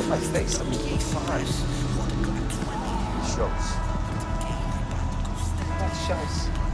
my face. I mean, fine. Shows. What shows?